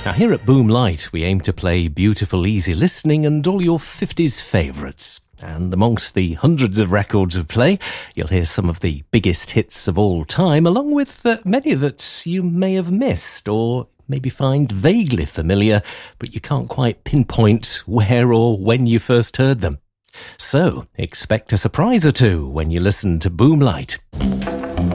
Now here at Boomlight, we aim to play beautiful, easy listening and all your 50s favourites. And amongst the hundreds of records we play, you'll hear some of the biggest hits of all time, along with many that you may have missed or maybe find vaguely familiar, but you can't quite pinpoint where or when you first heard them. So, expect a surprise or two when you listen to Boomlight.